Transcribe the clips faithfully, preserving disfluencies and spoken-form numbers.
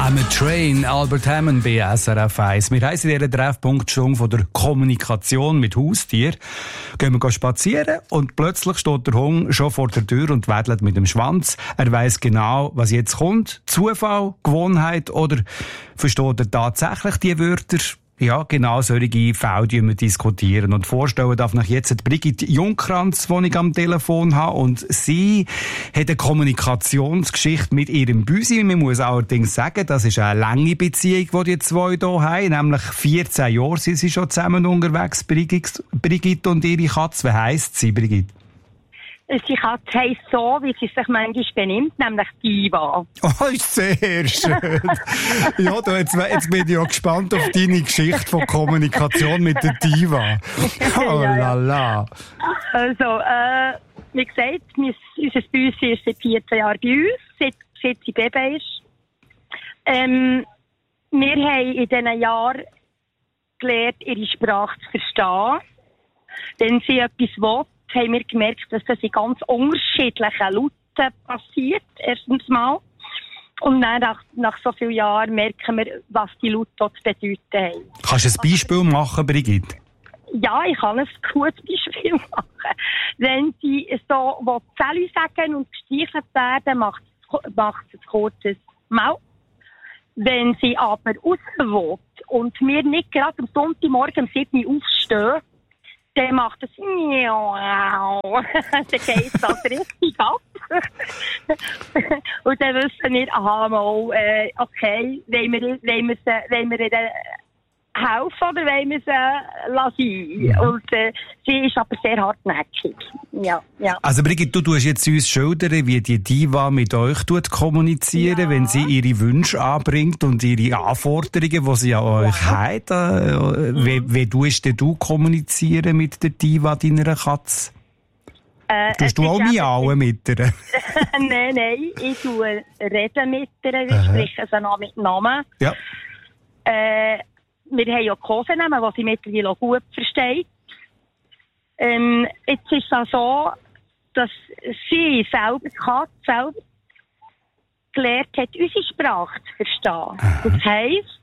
I'm a Train, Albert Hammond bei S R F eins. Wir heissen in dieser Treffpunktstunde von der Kommunikation mit Haustier. Gehen wir spazieren und plötzlich steht der Hund schon vor der Tür und wedelt mit dem Schwanz. Er weiss genau, was jetzt kommt. Zufall, Gewohnheit oder versteht er tatsächlich die Wörter? Ja, genau solche Fälle, die wir diskutieren. Und vorstellen darf ich jetzt Brigitte Jungkranz, die ich am Telefon habe. Und sie hat eine Kommunikationsgeschichte mit ihrem Büsi. Man muss allerdings sagen, das ist eine lange Beziehung, die die zwei hier haben. Nämlich vierzehn Jahre sind sie schon zusammen unterwegs, Brigitte und ihre Katze. Wie heisst sie, Brigitte? Sie Katze heisst so, wie sie sich manchmal benimmt, nämlich Diva. Oh, ist sehr schön. Ja, da, jetzt, jetzt bin ich ja gespannt auf deine Geschichte von Kommunikation mit der Diva. Oh la la. Also, äh, wie gesagt, unser Büsi ist seit vierzehn Jahren bei uns, seit, seit sie Baby ist. Ähm, wir haben in diesen Jahren gelernt, ihre Sprache zu verstehen. Wenn sie etwas will, haben wir gemerkt, dass das in ganz unterschiedlichen Lauten passiert, erstens mal. Und dann, nach, nach so vielen Jahren, merken wir, was die Laute dort zu bedeuten haben. Kannst du ein Beispiel machen, Brigitte? Ja, ich kann ein gutes Beispiel machen. Wenn sie so Zähli sagen und gestreichelt werden, macht es ein kurzes Mau. Wenn sie aber raus will und wir nicht gerade am Sonntagmorgen um sieben Uhr aufstehen, dann macht es dann geht das richtig ab. Und dann wissen wir, aha, mal, äh, okay, wollen wir, wollen wir, wollen wir ihr helfen oder wollen wir sie lassen? Ja. Und äh, sie ist aber sehr hartnäckig. Ja, ja. Also Brigitte, du tust jetzt uns schildern, wie die Diva mit euch kommunizieren, ja. Wenn sie ihre Wünsche anbringt und ihre Anforderungen, die sie an euch ja. hat. Äh, wie, wie tust du kommunizieren mit der Diva, deiner Katze? Äh, tust du auch miauen mit ihr? Nein, nein, ich tue reden mit ihr, ich spreche sie noch mit Namen. Ja. Äh, Wir haben ja Kosenamen, die sie mittlerweile auch gut versteht. Ähm, jetzt ist es so, dass sie selber, die Katze selber, gelernt hat, unsere Sprache zu verstehen. Aha. Das heisst,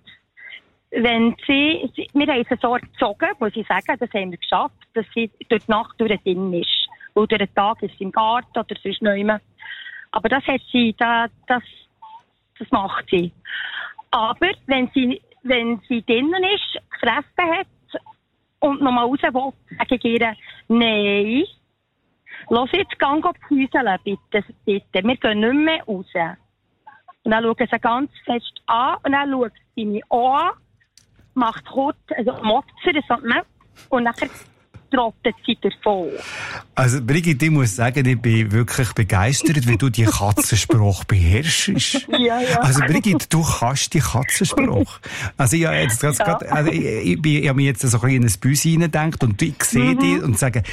wenn sie, sie, wir haben sie so erzogen, wo sie sagen, das haben wir geschafft, dass sie durch die Nacht durch drin ist. Oder den Tag ist sie im Garten oder sonst nicht. Aber das hat sie, das, das, das macht sie. Aber wenn sie Wenn sie drinnen ist, gefressen hat und nochmal raus will, sage ich ihr, nein, lass jetzt, geh püseln, bitte, bitte, wir gehen nicht mehr raus. Und dann schaut sie ganz fest an und dann schaut sie mich an, macht kurz, also motzt sie so, und nachher trottet sie davon. Also Brigitte, ich muss sagen, ich bin wirklich begeistert, wie du die Katzensprache beherrschst. Ja, ja. Also Brigitte, du kannst die Katzensprache. Also ich, jetzt, ja. grad, also ich, ich, ich, ich habe mir jetzt so ein bisschen in ein Büsi hineingedacht und ich sehe mhm. dich und sage,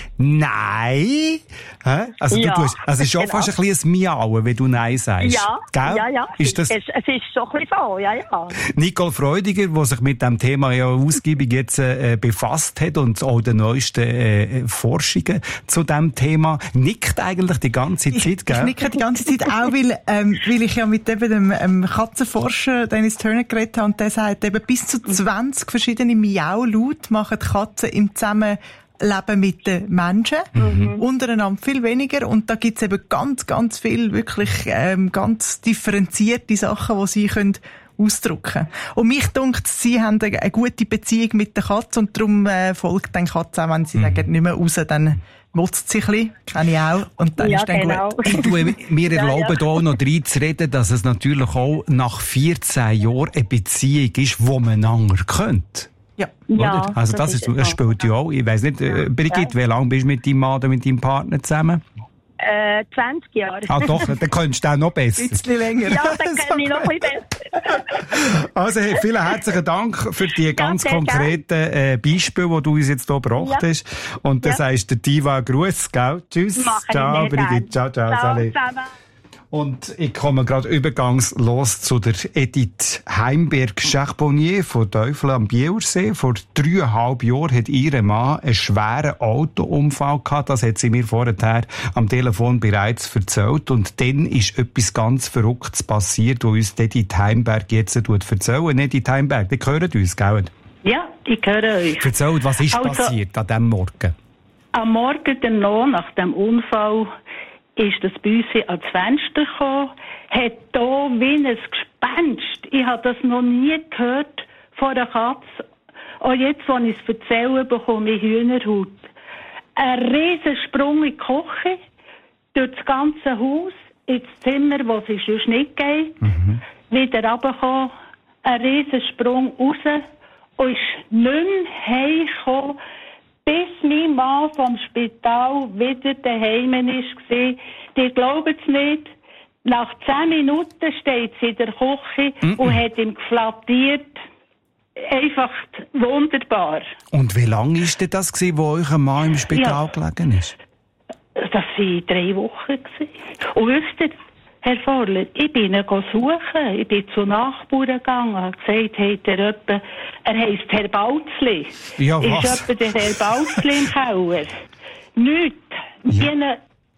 nein. Also ja, du tust, also es ist schon genau. fast ein bisschen ein Miauen, wenn du Nein sagst. Ja, Gell? ja, ja. Ist das... es, es ist so ein bisschen so, ja, ja. Nicole Freudiger, die sich mit dem Thema ja ausgiebig jetzt äh, befasst hat und auch den neuesten Äh, Forschungen zu diesem Thema, nickt eigentlich die ganze Zeit, gell? Ich, ich nicke die ganze Zeit auch, weil, ähm, weil ich ja mit eben dem ähm, Katzenforscher Dennis Turner geredet habe und der sagt, eben bis zu zwanzig verschiedene Miau-Laute machen die Katzen im Zusammenleben mit den Menschen. Mhm. Untereinander viel weniger. Und da gibt's eben ganz, ganz viel wirklich ähm, ganz differenzierte Sachen, die sie können ausdrücken. Und mich dunkt, sie haben eine gute Beziehung mit der Katze und darum äh, folgt dann die Katze auch, wenn sie mhm. sagen, nicht mehr raus, dann motzt sie ein bisschen, kenne ich auch, und dann ja, ist dann genau. gut. Ich tue mir erlauben, ja, ja. hier noch reinzureden, dass es natürlich auch nach vierzehn Jahren eine Beziehung ist, wo man einander kennt. Ja. ja. Also das, das, ist, das spielt ja auch. Ich weiss nicht, äh, Brigitte, ja. wie lange bist du mit deinem Mann oder mit deinem Partner zusammen? Äh, zwanzig Jahre. Ah doch, dann könntest du auch noch besser. Ein bisschen länger. Ja, dann kann ich noch ein bisschen besser. Also hey, vielen herzlichen Dank für die ganz ja, konkreten äh, Beispiele, die du uns jetzt hier gebracht ja. hast. Und das ja. heißt der Diva Gruß, gell? Tschüss. Mach ciao, Brigitte. Ciao, ciao, ciao Sally. Und ich komme gerade übergangslos zu der Edith Heimberg, Charbonnier von Teufel am Bielersee. Vor dreieinhalb Jahren hat ihr Mann einen schweren Autounfall gehabt. Das hat sie mir vorher am Telefon bereits erzählt. Und dann ist etwas ganz Verrücktes passiert, was uns Edith Heimberg jetzt erzählen. Edith Heimberg, die hören uns, gell? Ja, ich höre euch. Erzählt, was ist also passiert an diesem Morgen? Am Morgen danach, nach dem Unfall, ist das Büsi ans Fenster gekommen, hat da wie ein Gespenst. Ich habe das noch nie gehört von einer Katze. Und jetzt, wo ich es erzähle, bekomme ich Hühnerhaut. Ein Riesensprung in die Küche, durch das ganze Haus, ins Zimmer, wo sie sonst nicht geht, mhm. wieder runtergekommen, ein Riesensprung raus und ist nicht mehr heimgekommen, bis mein Mann vom Spital wieder daheim war. Die glauben es nicht. Nach zehn Minuten steht sie in der Küche mm-mm. und hat ihm geflattiert. Einfach wunderbar. Und wie lange war denn das, wo euer Mann im Spital ja. gelegen ist? Das waren drei Wochen. Und wisst ihr, Herr Vorler, ich bin ihn suchen. Ich bin zu Nachbarn gegangen und gesagt, hey, der jemand, er heisst Herr Bautzli. Ja, was? Ist jemand der Herr Bautzli im Keller? Nichts. Ja.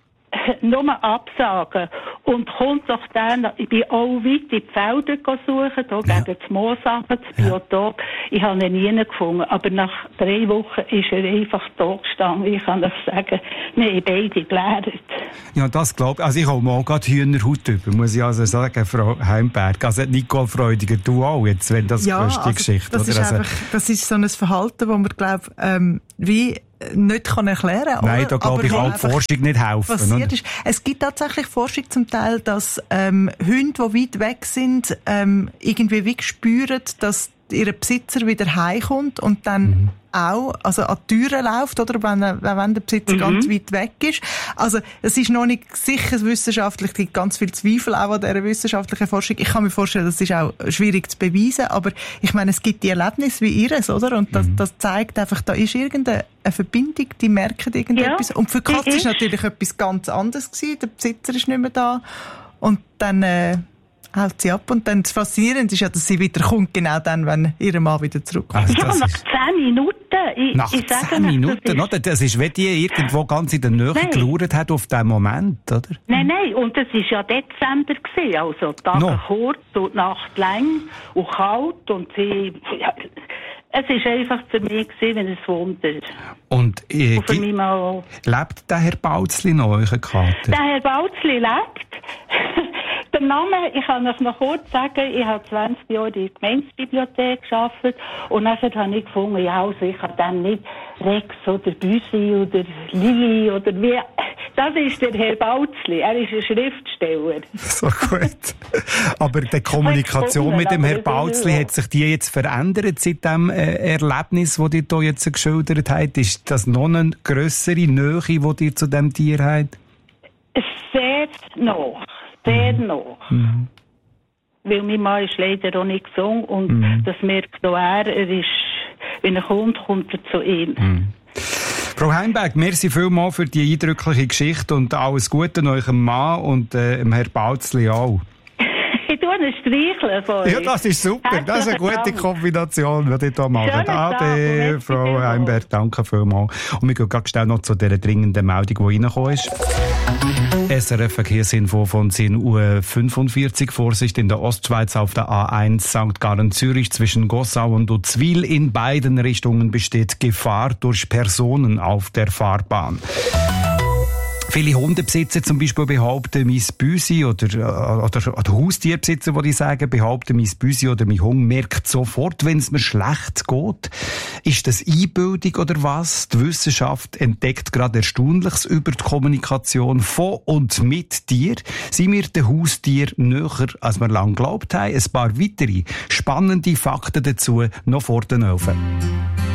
Nur absagen. Und kommt doch dann, ich bin auch weit in die Felder suchen, hier ja. gegen das Moosachen, das Biotop. Ja. Ich habe ihn nie gefunden. Aber nach drei Wochen ist er einfach da gestanden. Ich kann euch sagen, wir haben beide gelernt. Ja, das glaube ich. Also ich habe mal gerade Hühnerhaut über, muss ich also sagen, Frau Heimberg. Also Nicole Freudiger, du auch jetzt, wenn das ja, ist die also Geschichte. Das oder? ist Also, einfach, das ist so ein Verhalten, das man, glaube ähm, wie nicht kann erklären kann. Nein, da glaube ich auch die Forschung nicht helfen. Passiert ist. Es gibt tatsächlich Forschung zum Teil, dass ähm, Hunde, die weit weg sind, ähm, irgendwie wie spüren, dass ihr Besitzer wieder heimkommt und dann mhm. auch also an die Türen läuft, oder wenn, wenn der Besitzer mhm. ganz weit weg ist. Also es ist noch nicht sicher wissenschaftlich, es gibt ganz viel Zweifel auch an dieser wissenschaftlichen Forschung. Ich kann mir vorstellen, das ist auch schwierig zu beweisen, aber ich meine, es gibt die Erlebnisse wie ihres, oder? Und das, mhm. das zeigt einfach, da ist irgendeine Verbindung, die merken irgendetwas. Ja. Und für die Katze ist natürlich etwas ganz anderes gewesen. Der Besitzer ist nicht mehr da und dann äh, hält sie ab. Und dann das Faszinierende ist ja, dass sie wieder kommt, genau dann, wenn ihr Mann wieder zurückkommt. Also ja, nach zehn Minuten. Ich, nach ich zehn Minuten, das ist, oder? Das ist, wie die irgendwo ganz in der Nähe gelauert hat auf diesen Moment, oder? Nein, nein, und es war ja Dezember gewesen, also die Tage no. kurz und die Nacht lang und kalt und sie... Ja, es war einfach für mich gewesen, ein Wunder. Und, äh, und für mich mal lebt der Herr Bautzli noch, euer Kater? Der Herr Bautzli lebt. Der Name, ich kann euch noch kurz sagen, ich habe zwanzig Jahre in der Gemeindebibliothek gearbeitet und nachher habe ich gefunden, ja, also ich habe dann nicht Rex oder Büsi oder Lili oder wie. Das ist der Herr Bautzli, er ist ein Schriftsteller. So gut. Aber die Kommunikation mit dem Herrn Bautzli, hat sich die jetzt verändert seit dem äh, Erlebnis, das ihr hier jetzt geschildert habt? Ist das noch eine grössere Nähe, die ihr zu diesem Tier habt? Sehr noch. Sehr mhm. noch. Mhm. Weil mein Mann ist leider auch nicht gesungen und mhm. das merkt auch er, er ist, wenn er kommt, kommt er zu ihm. Mhm. Frau Heimberg, merci vielmals für die eindrückliche Geschichte und alles Gute an eurem Mann und äh, dem Herrn Bautzli auch. Ich tue einen Streicheln von euch. Ja, das ist super. Das ist eine gute Kombination, die ich hier mache. Ade, Frau Heimberg, danke vielmals. Und wir gehen ganz schnell noch zu dieser dringenden Meldung, die reingekommen ist. S R F-Verkehrsinfo von zehn Uhr fünfundvierzig. Vorsicht in der Ostschweiz auf der A eins Sankt Gallen Zürich zwischen Gossau und Uzwil. In beiden Richtungen besteht Gefahr durch Personen auf der Fahrbahn. Viele Hundebesitzer zum Beispiel behaupten, mein Büsi oder, oder, oder Haustierbesitzer, die sagen, behaupten, mein Büsi oder mein Hund merkt sofort, wenn es mir schlecht geht. Ist das Einbildung oder was? Die Wissenschaft entdeckt gerade Erstaunliches über die Kommunikation von und mit dir. Sind wir den Haustier näher, als wir lange geglaubt haben? Ein paar weitere spannende Fakten dazu noch vor den Öfen.